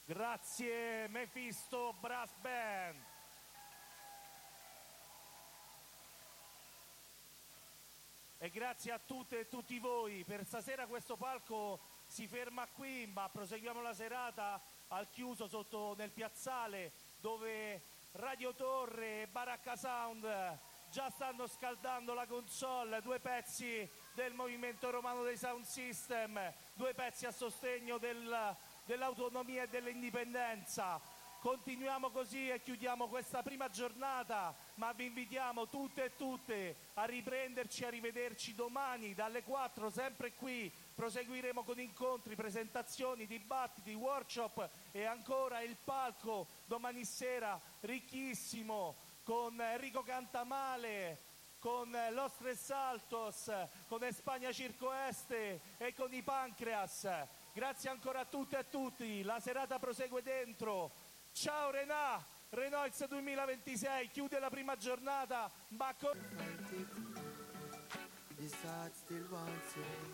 Grazie Mephisto Brass Band. E grazie a tutte e tutti voi. Per stasera questo palco si ferma qui, ma proseguiamo la serata al chiuso nel piazzale, dove Radio Torre e Baracca Sound già stanno scaldando la console, due pezzi del movimento romano dei Sound System, due pezzi a sostegno dell'autonomia e dell'indipendenza. Continuiamo così e chiudiamo questa prima giornata, ma vi invitiamo tutte e tutte a riprenderci, a rivederci domani dalle 4, sempre qui. Proseguiremo con incontri, presentazioni, dibattiti, workshop e ancora il palco domani sera ricchissimo con Enrico Cantamale, con Los Tres Altos, con Espagna Circo Este e con i Pancreas. Grazie ancora a tutte e a tutti, la serata prosegue dentro. Ciao Renox 2026 chiude la prima giornata, ma